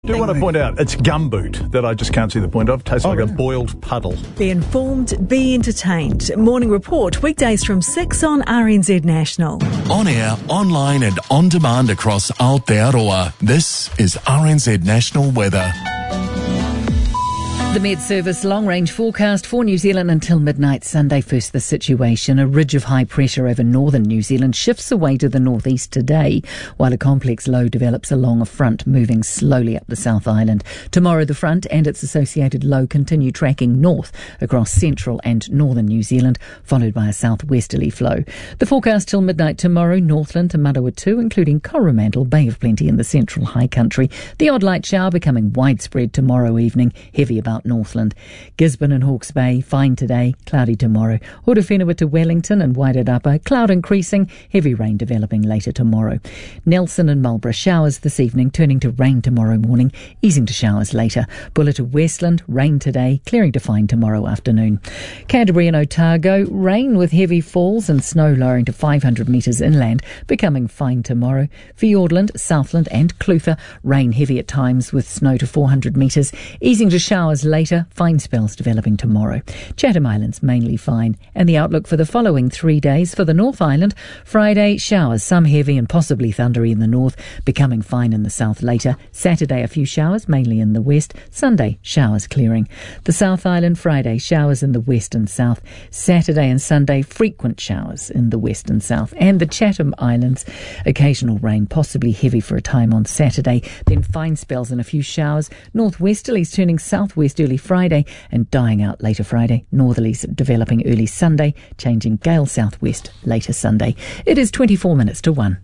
I do want to point out, it's gumboot that I just can't see the point of. Tastes like a boiled puddle. Be informed, be entertained. Morning Report, weekdays from 6 on RNZ National. On air, online and on demand across Aotearoa. This is RNZ National Weather. The Met Service long-range forecast for New Zealand until midnight Sunday. First, the situation. A ridge of high pressure over northern New Zealand shifts away to the northeast today, while a complex low develops along a front moving slowly up the South Island. Tomorrow, the front and its associated low continue tracking north across central and northern New Zealand, followed by a southwesterly flow. The forecast till midnight tomorrow, Northland to Manawatu, including Coromandel, Bay of Plenty in the central high country. The odd light shower becoming widespread tomorrow evening, heavy about Northland. Gisborne and Hawke's Bay, fine today, cloudy tomorrow. Horowhenua to Wellington and Wairarapa, cloud increasing, heavy rain developing later tomorrow. Nelson and Marlborough, showers this evening, turning to rain tomorrow morning, easing to showers later. Buller to Westland, rain today, clearing to fine tomorrow afternoon. Canterbury and Otago, rain with heavy falls and snow lowering to 500 metres inland, becoming fine tomorrow. Fiordland, Southland and Clutha, rain heavy at times with snow to 400 metres, easing to showers later, fine spells developing tomorrow. Chatham Islands mainly fine, and the outlook for the following 3 days for the North Island: Friday, showers, some heavy and possibly thundery in the north, becoming fine in the south later. Saturday, a few showers, mainly in the west. Sunday, showers clearing. The South Island, Friday, showers in the west and south. Saturday and Sunday, frequent showers in the west and south. And the Chatham Islands, occasional rain, possibly heavy for a time on Saturday, then fine spells and a few showers. Northwesterlies turning southwest early Friday and dying out later Friday. Northerlies developing early Sunday, changing gale southwest later Sunday. It is 24 minutes to 1.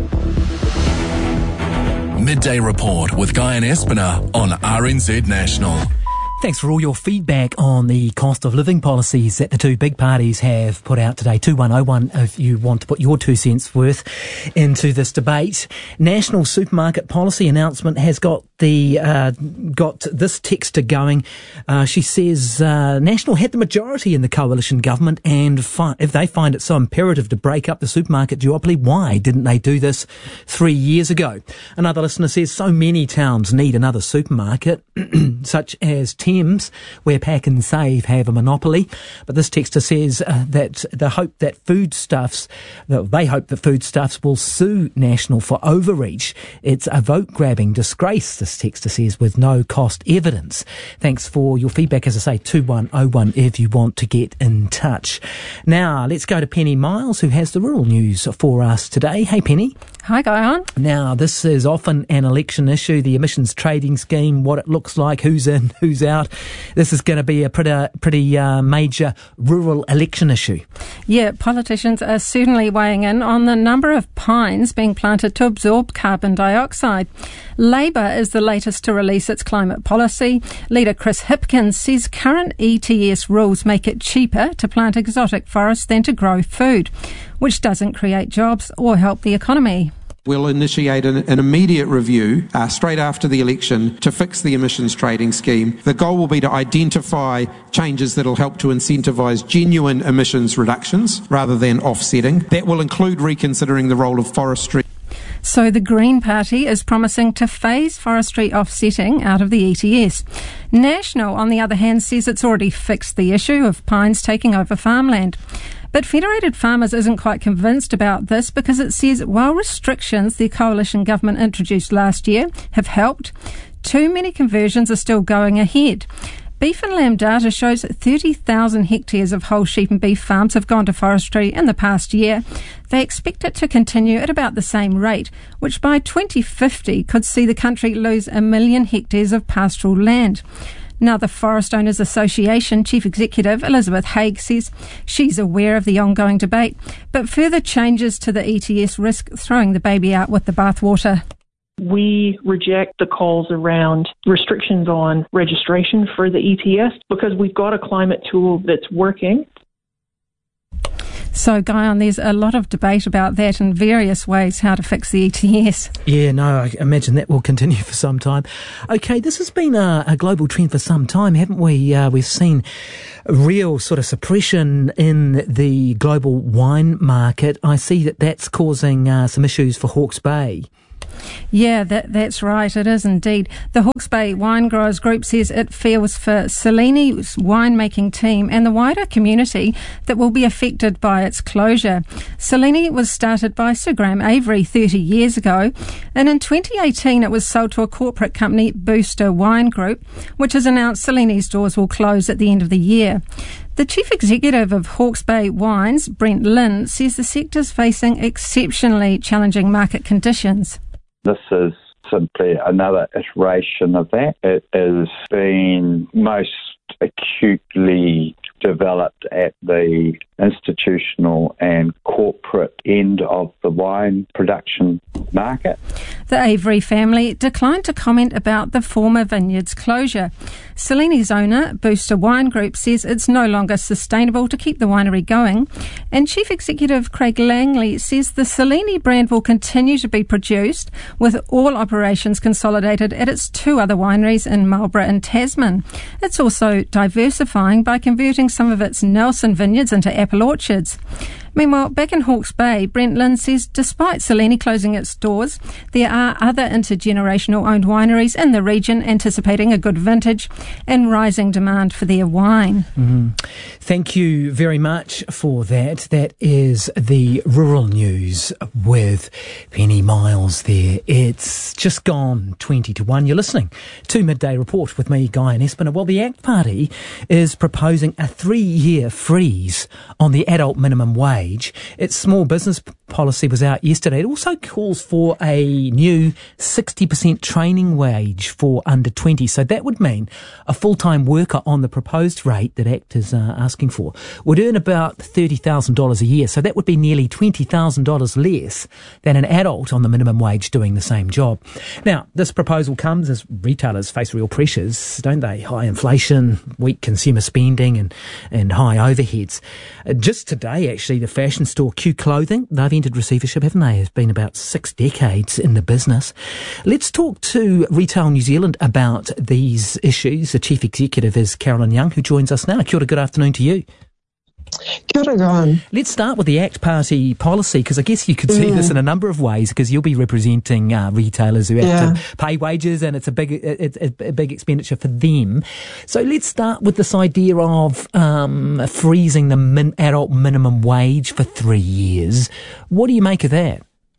Midday Report with Guy and Espiner on RNZ National. Thanks for all your feedback on the cost of living policies that the two big parties have put out today. 2101 if you want to put your 2 cents worth into this debate. National supermarket policy announcement has got this texter going. She says National had the majority in the coalition government, and if they find it so imperative to break up the supermarket duopoly, why didn't they do this 3 years ago? Another listener says so many towns need another supermarket, such as Thames, where Pack and Save have a monopoly. But this texter says that they hope that Foodstuffs will sue National for overreach. It's a vote-grabbing disgrace, this texter says, with no cost evidence. Thanks for your feedback. As I say, 2101 if you want to get in touch. Now, let's go to Penny Miles, who has the rural news for us today. Hey, Penny. Hi, Guyon. Now, this is often an election issue, the emissions trading scheme, what it looks like, who's in, who's out. This is going to be a pretty major rural election issue. Yeah, politicians are certainly weighing in on the number of pines being planted to absorb carbon dioxide. Labour is the latest to release its climate policy. Leader Chris Hipkins says current ETS rules make it cheaper to plant exotic forests than to grow food, which doesn't create jobs or help the economy. We'll initiate an immediate review straight after the election to fix the emissions trading scheme. The goal will be to identify changes that will help to incentivise genuine emissions reductions rather than offsetting. That will include reconsidering the role of forestry. So the Green Party is promising to phase forestry offsetting out of the ETS. National, on the other hand, says it's already fixed the issue of pines taking over farmland. But Federated Farmers isn't quite convinced about this because it says while restrictions the coalition government introduced last year have helped, too many conversions are still going ahead. Beef and lamb data shows that 30,000 hectares of whole sheep and beef farms have gone to forestry in the past year. They expect it to continue at about the same rate, which by 2050 could see the country lose 1 million hectares of pastoral land. Now, the Forest Owners Association Chief Executive Elizabeth Haig says she's aware of the ongoing debate, but further changes to the ETS risk throwing the baby out with the bathwater. We reject the calls around restrictions on registration for the ETS because we've got a climate tool that's working. So, Guyon, there's a lot of debate about that and various ways how to fix the ETS. Yeah, no, I imagine that will continue for some time. Okay, this has been a global trend for some time, haven't we? We've seen real sort of suppression in the global wine market. I see that that's causing some issues for Hawke's Bay. Yeah, that's right. It is indeed. The Hawke's Bay Wine Growers Group says it feels for Cellini's winemaking team and the wider community that will be affected by its closure. Cellini was started by Sir Graham Avery 30 years ago, and in 2018 it was sold to a corporate company, Booster Wine Group, which has announced Cellini's doors will close at the end of the year. The chief executive of Hawke's Bay Wines, Brent Lynn, says the sector's facing exceptionally challenging market conditions. This is simply another iteration of that. It is being most acutely developed at the institutional and corporate end of the wine production market. The Avery family declined to comment about the former vineyard's closure. Cellini's owner, Booster Wine Group, says it's no longer sustainable to keep the winery going, and Chief Executive Craig Langley says the Cellini brand will continue to be produced, with all operations consolidated at its two other wineries in Marlborough and Tasman. It's also diversifying by converting some of its Nelson vineyards into apple orchards. Meanwhile, back in Hawke's Bay, Brent Lynn says despite Cellini closing its doors, there are other intergenerational owned wineries in the region anticipating a good vintage and rising demand for their wine. Thank you very much for that. That is the rural news with Penny Miles there. It's just gone 20 to 1. You're listening to Midday Report with me, Guy and Espiner. Well, the ACT Party is proposing a 3-year freeze on the adult minimum wage. Its small business policy was out yesterday. It also calls for a new 60% training wage for under 20. So that would mean a full-time worker on the proposed rate that ACT is asking for would earn about $30,000 a year. So that would be nearly $20,000 less than an adult on the minimum wage doing the same job. Now, this proposal comes as retailers face real pressures, don't they? High inflation, weak consumer spending and high overheads. Just today, actually, the fashion store Q Clothing, they've entered receivership, haven't they? It's been about 6 decades in the business. Let's talk to Retail New Zealand about these issues. The chief executive is Carolyn Young, who joins us now. Kia ora, good afternoon to you. Kia ora, Guy. Let's start with the ACT Party policy, because I guess you could see this in a number of ways, because you'll be representing retailers who have to pay wages, and it's a big expenditure for them. So let's start with this idea of freezing the adult minimum wage for 3 years. What do you make of that?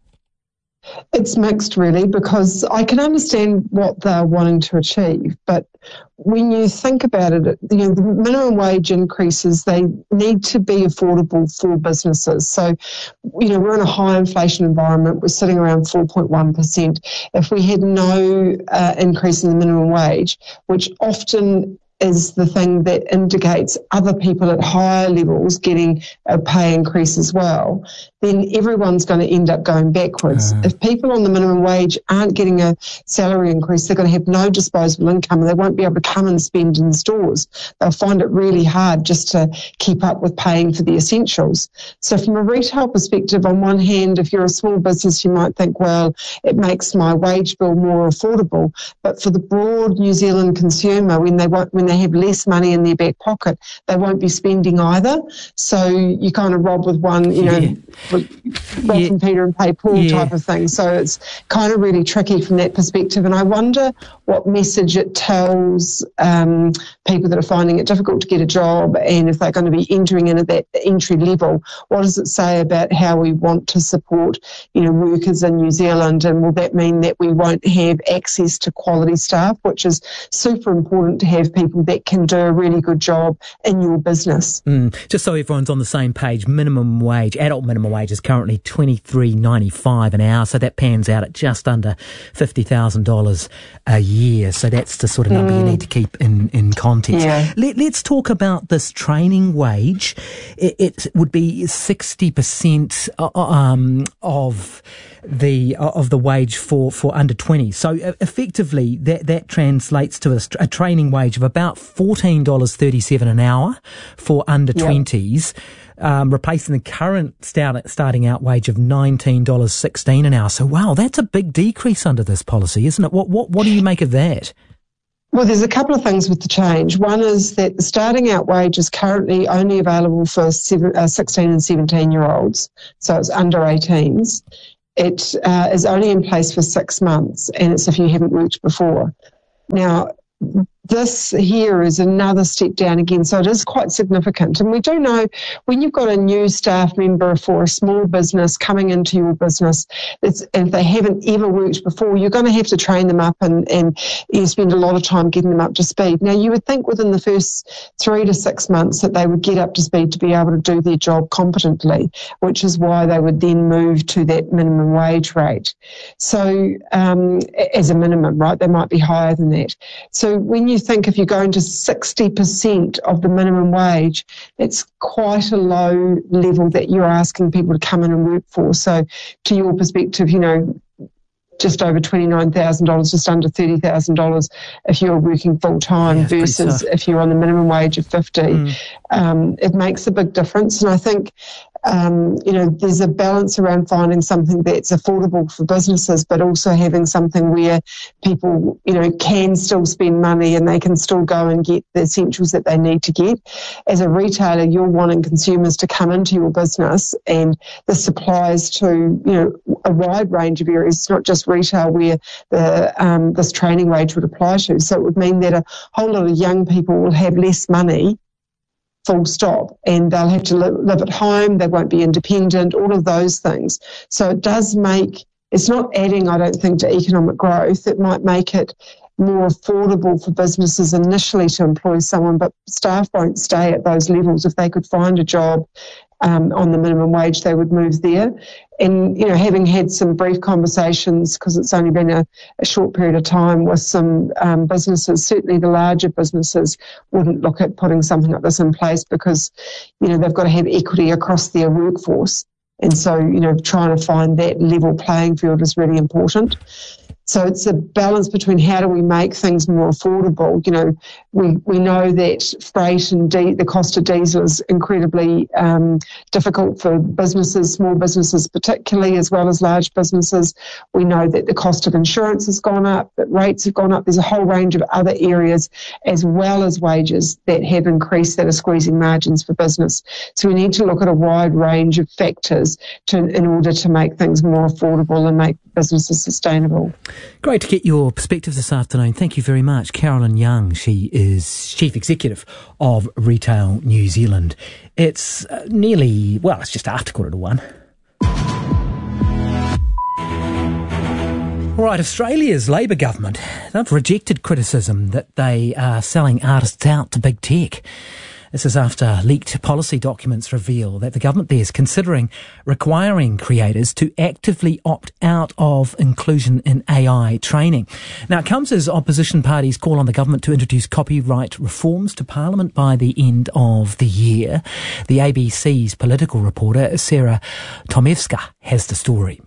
It's mixed, really, because I can understand what they're wanting to achieve, but when you think about it, the minimum wage increases, they need to be affordable for businesses. So, we're in a high inflation environment. We're sitting around 4.1%. If we had no increase in the minimum wage, which often is the thing that indicates other people at higher levels getting a pay increase as well, then everyone's going to end up going backwards. If people on the minimum wage aren't getting a salary increase, they're going to have no disposable income and they won't be able to come and spend in stores. They'll find it really hard just to keep up with paying for the essentials. So from a retail perspective, on one hand, if you're a small business, you might think, well, it makes my wage bill more affordable. But for the broad New Zealand consumer, when they have less money in their back pocket, they won't be spending either. So you kind of rob with one, rob from Peter and pay Paul type of thing. So it's kind of really tricky from that perspective. And I wonder what message it tells people that are finding it difficult to get a job, and if they're going to be entering in at that entry level, what does it say about how we want to support, workers in New Zealand? And will that mean that we won't have access to quality staff, which is super important to have people that can do a really good job in your business? Just so everyone's on the same page, minimum wage, adult minimum wage is currently $23.95 an hour, so that pans out at just under $50,000 a year. So that's the sort of number you need to keep in context. Let's talk about this training wage. It would be 60% of the wage for under 20. So effectively, that translates to a training wage of about $14.37 an hour for under 20s. Replacing the current starting out wage of $19.16 an hour. So, wow, that's a big decrease under this policy, isn't it? What do you make of that? Well, there's a couple of things with the change. One is that the starting out wage is currently only available for 16 and 17-year-olds, so it's under 18s. it is only in place for 6 months, and it's if you haven't worked before. Now, this here is another step down again, so it is quite significant. And we do know when you've got a new staff member for a small business coming into your business, if they haven't ever worked before, you're going to have to train them up and you spend a lot of time getting them up to speed. Now, you would think within the first 3 to 6 months that they would get up to speed to be able to do their job competently, which is why they would then move to that minimum wage rate. So as a minimum, right, they might be higher than that. So when you think if you're going to 60% of the minimum wage, it's quite a low level that you're asking people to come in and work for. So to your perspective, just over $29,000, just under $30,000 if you're working full-time versus if you're on the minimum wage of 50. It makes a big difference. And I think, there's a balance around finding something that's affordable for businesses, but also having something where people, can still spend money and they can still go and get the essentials that they need to get. As a retailer, you're wanting consumers to come into your business, and this applies to, a wide range of areas. It's not just retail where this training wage would apply to. So it would mean that a whole lot of young people will have less money, full stop, and they'll have to live at home, they won't be independent, all of those things. So it does it's not adding, I don't think, to economic growth. It might make it more affordable for businesses initially to employ someone, but staff won't stay at those levels. If they could find a job on the minimum wage, they would move there. And, having had some brief conversations, because it's only been a short period of time with some businesses, certainly the larger businesses wouldn't look at putting something like this in place because, they've got to have equity across their workforce. And so, trying to find that level playing field is really important. So it's a balance between how do we make things more affordable. We know that freight and the cost of diesel is incredibly difficult for businesses, small businesses particularly, as well as large businesses. We know that the cost of insurance has gone up, that rates have gone up. There's a whole range of other areas as well as wages that have increased that are squeezing margins for business. So we need to look at a wide range of factors in order to make things more affordable and make businesses sustainable. Great to get your perspective this afternoon. Thank you very much. Carolyn Young, she is Chief Executive of Retail New Zealand. It's it's just after 1:15. All right, Australia's Labor government, they've rejected criticism that they are selling artists out to big tech. This is after leaked policy documents reveal that the government there is considering requiring creators to actively opt out of inclusion in AI training. Now, it comes as opposition parties call on the government to introduce copyright reforms to Parliament by the end of the year. The ABC's political reporter, Sarah Tomevska, has the story.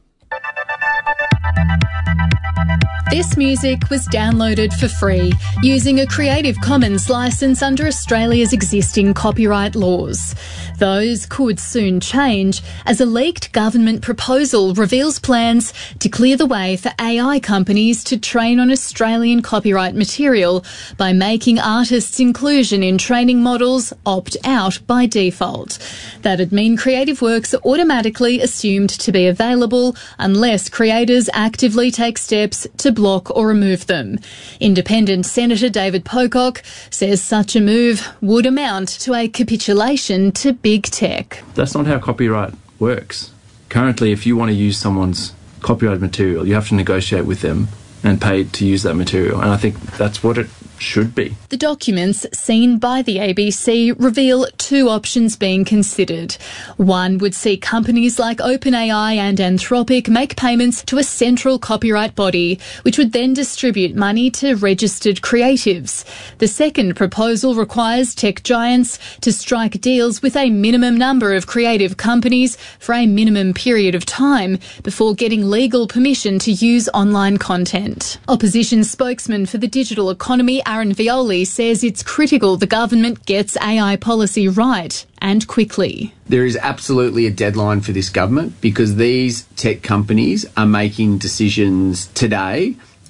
This music was downloaded for free using a Creative Commons licence under Australia's existing copyright laws. Those could soon change as a leaked government proposal reveals plans to clear the way for AI companies to train on Australian copyright material by making artists' inclusion in training models opt out by default. That'd mean creative works are automatically assumed to be available unless creators actively take steps to block or remove them. Independent Senator David Pocock says such a move would amount to a capitulation to big tech. That's not how copyright works. Currently, if you want to use someone's copyrighted material, you have to negotiate with them and pay to use that material. And I think that's what it should be. The documents seen by the ABC reveal two options being considered. One would see companies like OpenAI and Anthropic make payments to a central copyright body, which would then distribute money to registered creatives. The second proposal requires tech giants to strike deals with a minimum number of creative companies for a minimum period of time before getting legal permission to use online content. Opposition spokesman for the digital economy, Aaron Violi, says it's critical the government gets AI policy right and quickly. There is absolutely a deadline for this government because these tech companies are making decisions today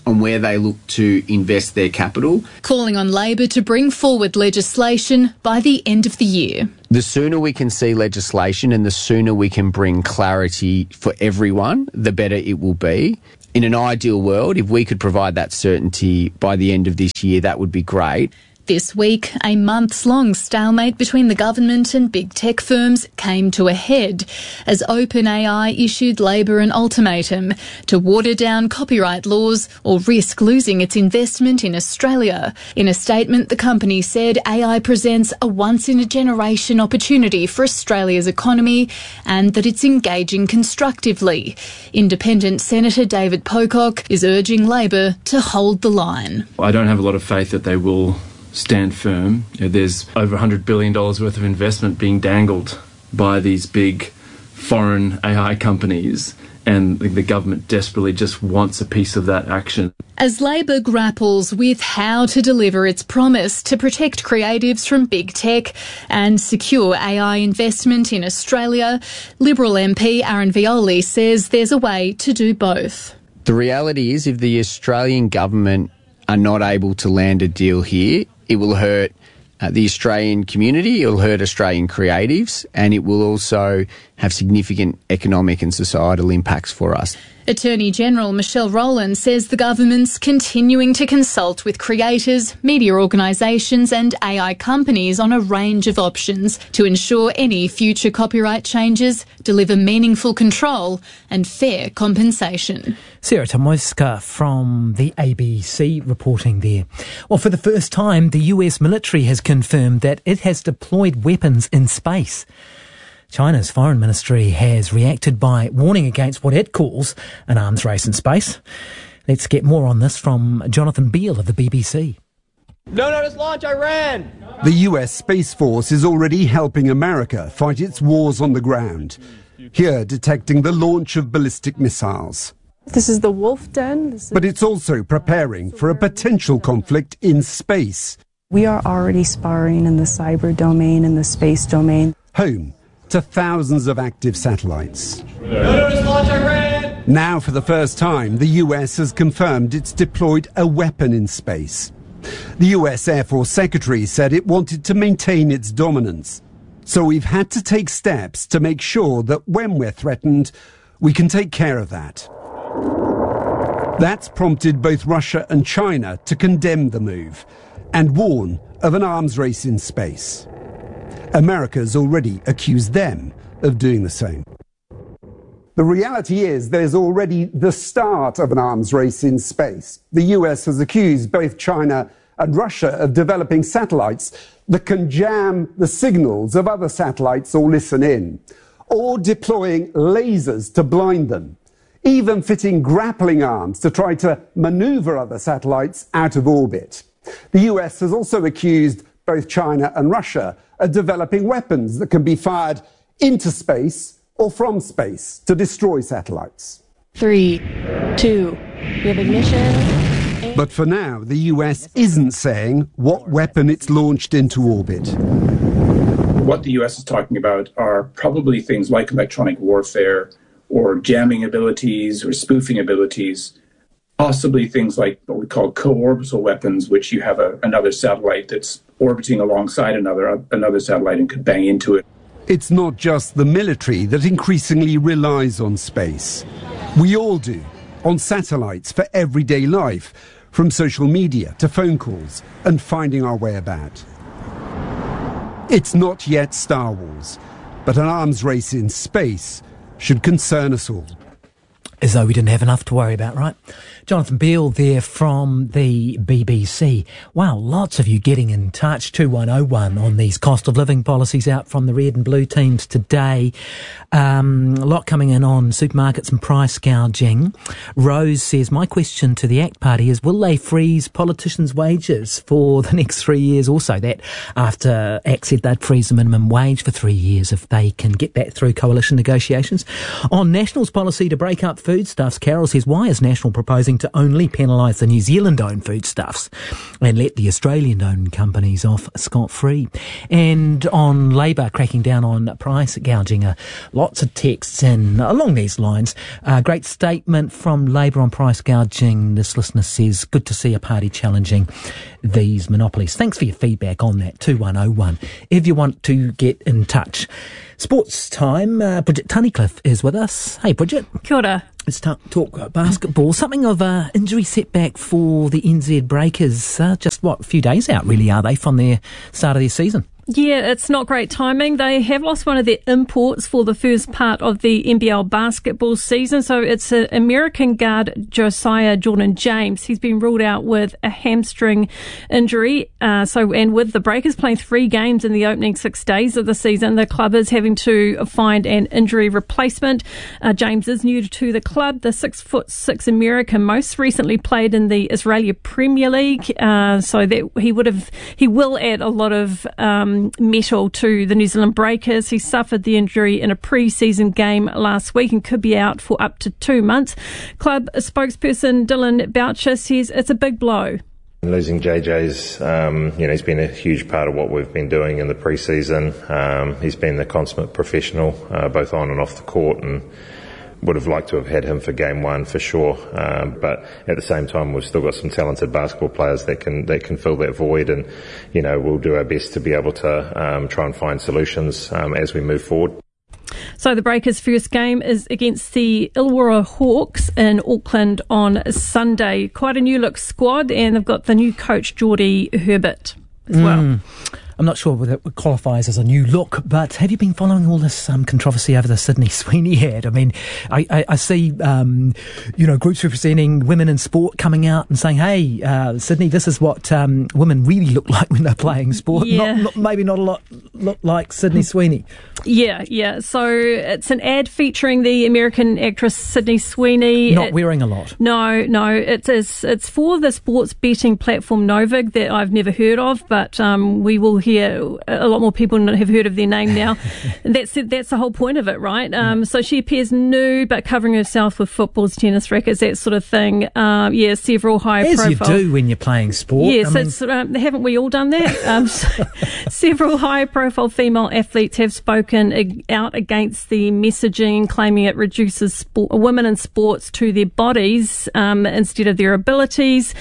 on where they look to invest their capital. Calling on Labor to bring forward legislation by the end of the year. The sooner we can see legislation and the sooner we can bring clarity for everyone, the better it will be. In an ideal world, if we could provide that certainty by the end of this year, that would be great. This week, a months-long stalemate between the government and big tech firms came to a head as OpenAI issued Labor an ultimatum to water down copyright laws or risk losing its investment in Australia. In a statement, the company said AI presents a once-in-a-generation opportunity for Australia's economy and that it's engaging constructively. Independent Senator David Pocock is urging Labor to hold the line. I don't have a lot of faith that they will stand firm. There's over $100 billion worth of investment being dangled by these big foreign AI companies, and the government desperately just wants a piece of that action. As Labor grapples with how to deliver its promise to protect creatives from big tech and secure AI investment in Australia, Liberal MP Aaron Violi says there's a way to do both. The reality is, if the Australian government are not able to land a deal here, it will hurt the Australian community, it will hurt Australian creatives, and it will also have significant economic and societal impacts for us. Attorney General Michelle Rowland says the government's continuing to consult with creators, media organisations and AI companies on a range of options to ensure any future copyright changes deliver meaningful control and fair compensation. Sarah Tomoska from the ABC reporting there. Well, for the first time, the US military has confirmed that it has deployed weapons in space. China's foreign ministry has reacted by warning against what it calls an arms race in space. Let's get more on this from Jonathan Beale of the BBC. No notice launch, Iran! The US Space Force is already helping America fight its wars on the ground. Here, detecting the launch of ballistic missiles. This is the Wolf Den. But it's also preparing for a potential conflict in space. We are already sparring in the cyber domain and the space domain. Home to thousands of active satellites. No notice launch, Iran! Now, for the first time, the US has confirmed it's deployed a weapon in space. The US Air Force Secretary said it wanted to maintain its dominance. So we've had to take steps to make sure that when we're threatened, we can take care of that. That's prompted both Russia and China to condemn the move and warn of an arms race in space. America's already accused them of doing the same. The reality is there's already the start of an arms race in space. The US has accused both China and Russia of developing satellites that can jam the signals of other satellites or listen in, or deploying lasers to blind them, even fitting grappling arms to try to maneuver other satellites out of orbit. The US has also accused both China and Russia of developing weapons that can be fired into space or from space to destroy satellites. 3, 2, we have ignition. But for now, the US isn't saying what weapon it's launched into orbit. What the US is talking about are probably things like electronic warfare or jamming abilities or spoofing abilities, possibly things like what we call co-orbital weapons, which you have another satellite that's orbiting alongside another satellite and could bang into it. It's not just the military that increasingly relies on space. We all do, on satellites for everyday life, from social media to phone calls and finding our way about. It's not yet Star Wars, but an arms race in space should concern us all. As though we didn't have enough to worry about, right? Jonathan Beale there from the BBC. Wow, lots of you getting in touch, 2101, on these cost of living policies out from the red and blue teams today. A lot coming in on supermarkets and price gouging. Rose says, my question to the ACT Party is, will they freeze politicians' wages for the next 3 years also? That after ACT said they'd freeze the minimum wage for 3 years if they can get that through coalition negotiations. On National's policy to break up foodstuffs. Carol says, why is National proposing to only penalise the New Zealand-owned foodstuffs and let the Australian-owned companies off scot-free? And on Labour cracking down on price gouging, lots of texts in along these lines. Great statement from Labour on price gouging. This listener says, good to see a party challenging these monopolies. Thanks for your feedback on that, 2101. If you want to get in touch. Sports time. Bridget Tunnicliffe is with us. Hey, Bridget. Kia ora. Let's talk basketball. Something of an injury setback for the NZ Breakers. Just, a few days out, really, are they, from their start of their season? Yeah, it's not great timing. They have lost one of their imports for the first part of the NBL basketball season. So it's an American guard, Josiah Jordan-James. He's been ruled out with a hamstring injury. And with the Breakers playing 3 games in the opening 6 days of the season, the club is having to find an injury replacement. James is new to the club. The 6'6" American most recently played in the Israeli Premier League. So that he will add a lot of metal to the New Zealand Breakers. He suffered the injury in a pre-season game last week and could be out for up to 2 months. Club spokesperson Dylan Boucher says it's a big blow. Losing JJ's, he's been a huge part of what we've been doing in the pre-season. He's been the consummate professional, both on and off the court, and would have liked to have had him for game 1 for sure, but at the same time we've still got some talented basketball players that can fill that void, and we'll do our best to be able to try and find solutions as we move forward. So the Breakers' first game is against the Illawarra Hawks in Auckland on Sunday. Quite a new look squad, and they've got the new coach Geordie Herbert as well. I'm not sure whether it qualifies as a new look, but have you been following all this controversy over the Sydney Sweeney ad? I mean, I see, groups representing women in sport coming out and saying, hey, Sydney, this is what women really look like when they're playing sport. Yeah. Maybe not a lot look like Sydney Sweeney. Yeah. So it's an ad featuring the American actress Sydney Sweeney. Not wearing a lot. No. It's for the sports betting platform Novig that I've never heard of, but we will hear a lot more people have heard of their name now. That's the whole point of it, right? So she appears nude but covering herself with footballs, tennis rackets, that sort of thing. Several high profile. As you do when you're playing sport. Yes, haven't we all done that? Several high profile female athletes have spoken out against the messaging, claiming it reduces women in sports to their bodies instead of their abilities.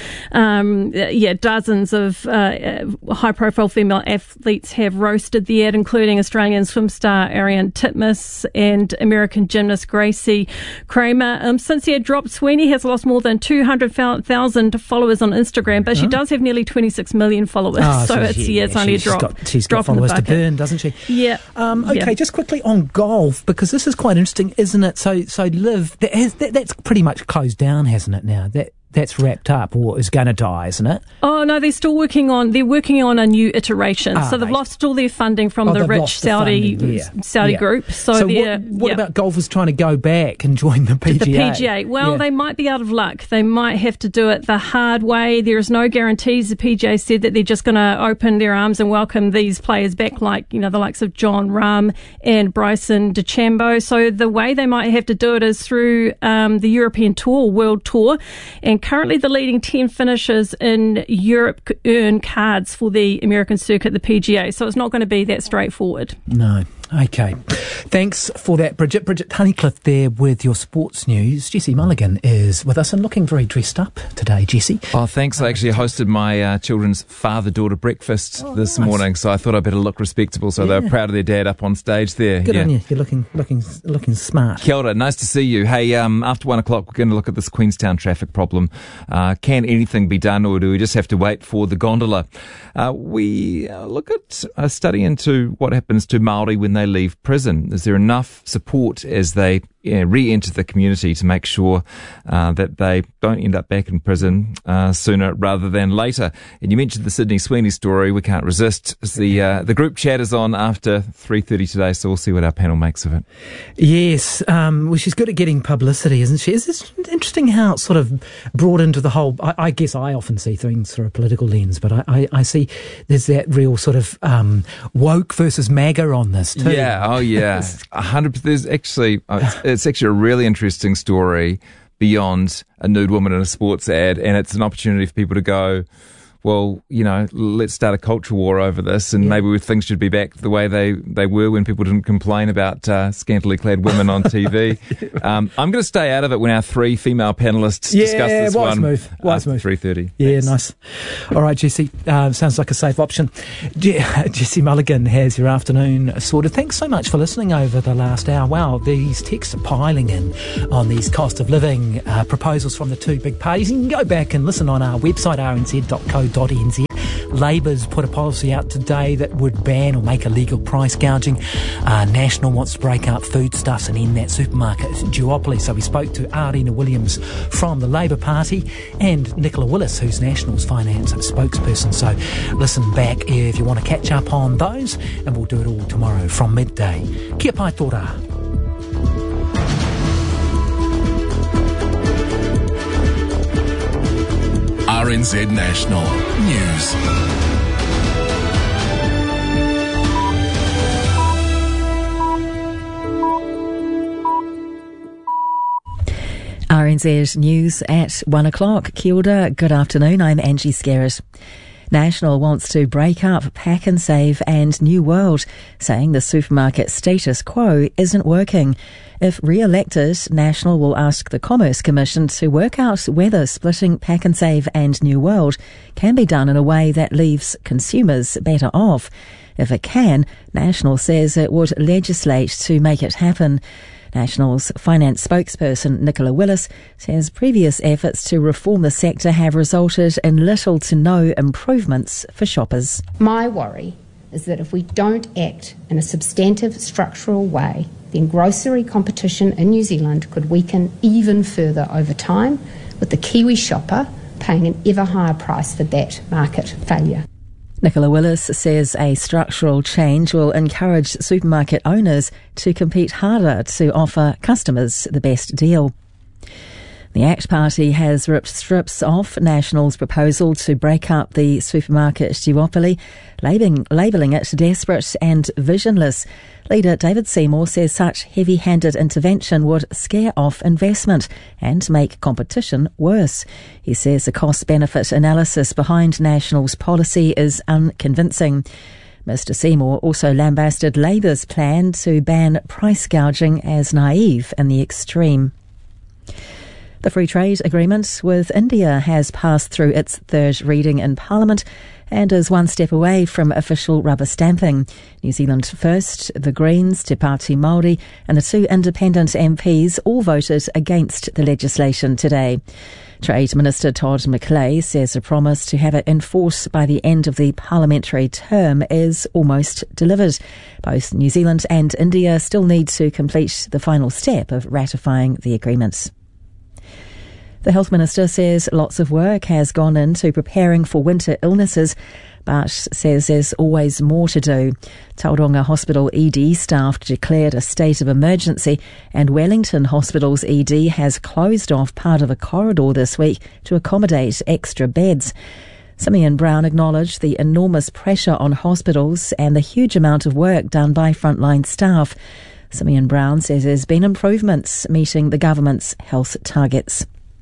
Dozens of high profile female athletes have roasted the ad, including Australian swim star Ariane Titmus and American gymnast Gracie Kramer. Since the ad dropped, Sweeney has lost more than 200,000 followers on Instagram, but she does have nearly 26 million followers. It's only a drop. She's got followers to burn, doesn't she? Yeah. Okay, just quickly on golf, because this is quite interesting, isn't it? So Liv, that's pretty much closed down, hasn't it now? That's wrapped up or is going to die, isn't it? Oh, no, they're working on a new iteration. So they've lost all their funding from the rich Saudi group. So what about golfers trying to go back and join the PGA? The PGA. Well, they might be out of luck. They might have to do it the hard way. There is no guarantees. The PGA said that they're just going to open their arms and welcome these players back, like, the likes of John Rahm and Bryson DeChambeau. So the way they might have to do it is through the European Tour, World Tour, and currently the leading 10 finishers in Europe earn cards for the American circuit, the PGA, so it's not going to be that straightforward. No. Okay. Thanks for that, Bridget. Bridget Tunnicliffe there with your sports news. Jessie Mulligan is with us and looking very dressed up today, Jessie. Oh, thanks. I actually hosted my children's father-daughter breakfast this morning, so I thought I'd better look respectable, so they were proud of their dad up on stage there. Good on you. You're looking smart. Kia ora. Nice to see you. Hey, after 1 o'clock, we're going to look at this Queenstown traffic problem. Can anything be done, or do we just have to wait for the gondola? We look at a study into what happens to Māori when they leave prison. Is there enough support as they re-enter the community to make sure that they don't end up back in prison sooner rather than later? And you mentioned the Sydney Sweeney story. We can't resist. The group chat is on after 3:30 today, so we'll see what our panel makes of it. Yes, well, she's good at getting publicity, isn't she? It's interesting how it's sort of brought into the whole. I guess I often see things through a political lens, but I see there's that real sort of woke versus MAGA on this too. too. Yeah, 100%. There's actually, it's actually a really interesting story beyond a nude woman in a sports ad, and it's an opportunity for people to go, well, let's start a culture war over this, and maybe things should be back the way they were when people didn't complain about scantily clad women on TV. I'm going to stay out of it when our three female panellists discuss this one. Wise move. 3:30. Yeah, Thanks. nice. All right, Jesse, sounds like a safe option. Jesse Mulligan has your afternoon sorted. Thanks so much for listening over the last hour. Wow, these texts are piling in on these cost of living proposals from the two big parties. You can go back and listen on our website, rnz.co.nz. Labour's put a policy out today that would ban or make illegal price gouging. National wants to break up foodstuffs and end that supermarket duopoly. So we spoke to Arena Williams from the Labour Party and Nicola Willis, who's National's finance spokesperson. So listen back if you want to catch up on those, and we'll do it all tomorrow from midday. Kia pai tō rā. RNZ National News. RNZ News at 1 o'clock. Kia ora, good afternoon, I'm Angie Skerritt. National wants to break up Pak'nSave and New World, saying the supermarket status quo isn't working. If re-elected, National will ask the Commerce Commission to work out whether splitting Pak'nSave and New World can be done in a way that leaves consumers better off. If it can, National says it would legislate to make it happen. National's finance spokesperson Nicola Willis says previous efforts to reform the sector have resulted in little to no improvements for shoppers. My worry is that if we don't act in a substantive structural way, then grocery competition in New Zealand could weaken even further over time, with the Kiwi shopper paying an ever higher price for that market failure. Nicola Willis says a structural change will encourage supermarket owners to compete harder to offer customers the best deal. The ACT Party has ripped strips off National's proposal to break up the supermarket duopoly, labelling it desperate and visionless. Leader David Seymour says such heavy-handed intervention would scare off investment and make competition worse. He says the cost-benefit analysis behind National's policy is unconvincing. Mr Seymour also lambasted Labour's plan to ban price gouging as naive in the extreme. The free trade agreement with India has passed through its third reading in Parliament and is one step away from official rubber stamping. New Zealand First, the Greens, Te Pāti Māori and the two independent MPs all voted against the legislation today. Trade Minister Todd McClay says a promise to have it in force by the end of the parliamentary term is almost delivered. Both New Zealand and India still need to complete the final step of ratifying the agreements. The Health Minister says lots of work has gone into preparing for winter illnesses, but says there's always more to do. Tauranga Hospital ED staff declared a state of emergency, and Wellington Hospital's ED has closed off part of a corridor this week to accommodate extra beds. Simeon Brown acknowledged the enormous pressure on hospitals and the huge amount of work done by frontline staff. Simeon Brown says there's been improvements meeting the government's health targets.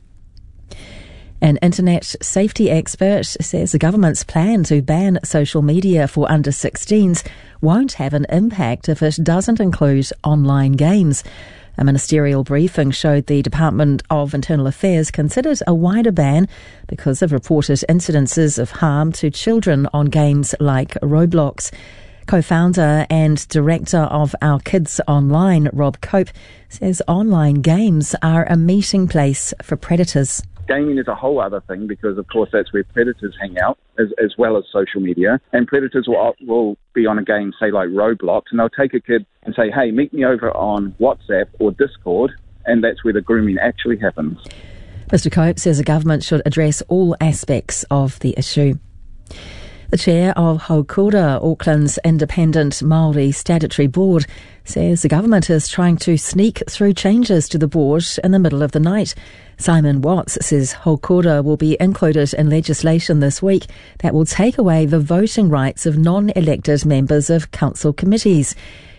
An internet safety expert says the government's plan to ban social media for under 16s won't have an impact if it doesn't include online games. A ministerial briefing showed the Department of Internal Affairs considered a wider ban because of reported incidences of harm to children on games like Roblox. Co-founder and director of Our Kids Online, Rob Cope, says online games are a meeting place for predators. Gaming is a whole other thing because, of course, that's where predators hang out, as well as social media. And predators will be on a game, say, like Roblox, and they'll take a kid and say, hey, meet me over on WhatsApp or Discord, and that's where the grooming actually happens. Mr Cope says the government should address all aspects of the issue. The chair of Haukura, Auckland's independent Māori statutory board, says the government is trying to sneak through changes to the board in the middle of the night. Simon Watts says Haukura will be included in legislation this week that will take away the voting rights of non-elected members of council committees.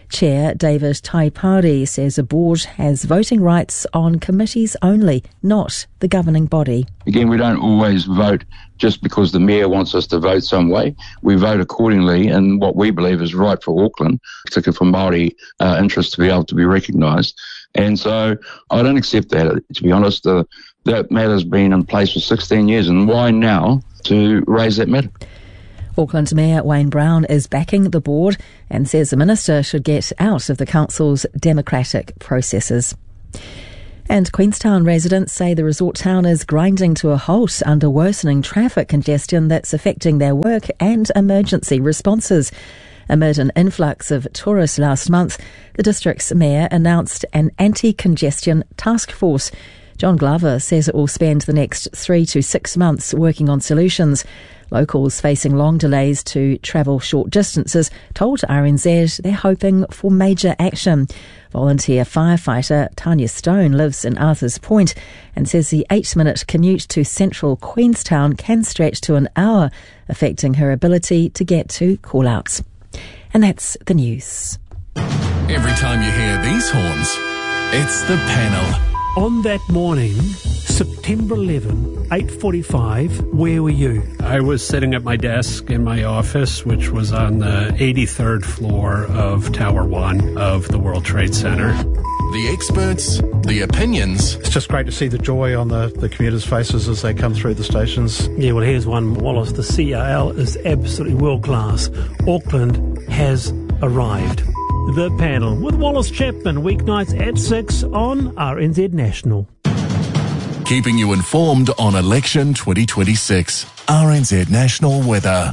Chair David Taipari says a board has voting rights on committees only, not the governing body. Again, we don't always vote just because the Mayor wants us to vote some way. We vote accordingly in what we believe is right for Auckland, particularly for Māori interests to be able to be recognised. And so I don't accept that, to be honest. That matter's been in place for 16 years, and why now to raise that matter? Auckland Mayor Wayne Brown is backing the board and says the minister should get out of the council's democratic processes. And Queenstown residents say the resort town is grinding to a halt under worsening traffic congestion that's affecting their work and emergency responses. Amid an influx of tourists last month, the district's mayor announced an anti-congestion task force. John Glover says it will spend the next 3 to 6 months working on solutions. Locals facing long delays to travel short distances told RNZ they're hoping for major action. Volunteer firefighter Tanya Stone lives in Arthur's Point and says the 8-minute commute to central Queenstown can stretch to an hour, affecting her ability to get to call-outs. And that's the news. Every time you hear these horns, it's the panel. On that morning, September 11, 8:45, where were you? I was sitting at my desk in my office, which was on the 83rd floor of Tower 1 of the World Trade Center. The experts, the opinions. It's just great to see the joy on the commuters' faces as they come through the stations. Yeah, well, here's one, Wallace. The CRL is absolutely world-class. Auckland has arrived. The Panel with Wallace Chapman, weeknights at 6 on RNZ National. Keeping you informed on election 2026. RNZ National Weather.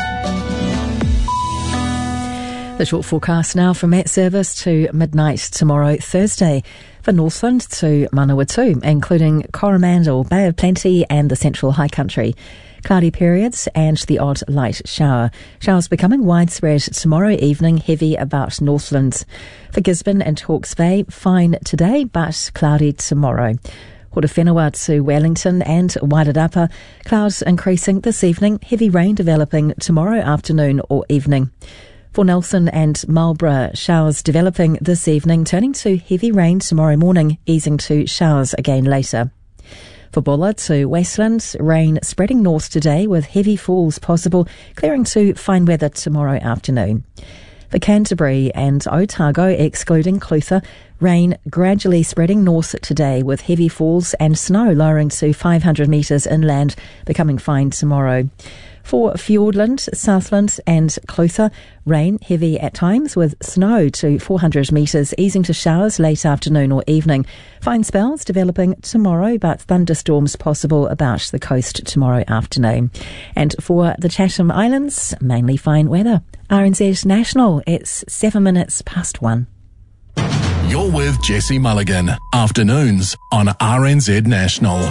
The short forecast now from Met Service to midnight tomorrow, Thursday. For Northland to Manawatu, including Coromandel, Bay of Plenty and the Central High Country. Cloudy periods and the odd light shower. Showers becoming widespread tomorrow evening, heavy about Northland. For Gisborne and Hawke's Bay, fine today, but cloudy tomorrow. Horowhenua to Wellington and Wairarapa, clouds increasing this evening, heavy rain developing tomorrow afternoon or evening. For Nelson and Marlborough, showers developing this evening, turning to heavy rain tomorrow morning, easing to showers again later. For Bulla to Westland, rain spreading north today with heavy falls possible, clearing to fine weather tomorrow afternoon. For Canterbury and Otago, excluding Clutha, rain gradually spreading north today with heavy falls and snow lowering to 500 metres inland, becoming fine tomorrow. For Fiordland, Southland and Clutha, rain heavy at times with snow to 400 metres, easing to showers late afternoon or evening. Fine spells developing tomorrow, but thunderstorms possible about the coast tomorrow afternoon. And for the Chatham Islands, mainly fine weather. RNZ National, it's 7 minutes past 1. You're with Jesse Mulligan. Afternoons on RNZ National.